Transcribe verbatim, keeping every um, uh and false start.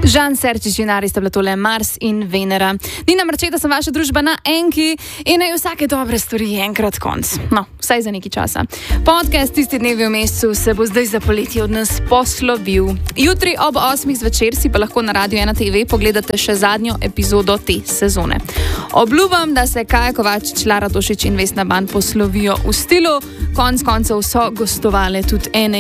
Žan Serčič in Ari sta bila tole Mars in Venera. Nina Marčeta sem vaša družba na Enki in naj vsake dobre stvari enkrat konc. No, vsaj za nekaj časa. Podcast Tisti dnevi v mesecu se bo zdaj za poletje od nas poslovil. Jutri ob osmih zvečer si pa lahko na Radiu ena te ve pogledate še zadnjo epizodo te sezone. Obljubam, da se Kaja Kovačič, Lara Tošič in Vesna Ban poslovijo v stilu. Konc koncev so gostovale tudi ene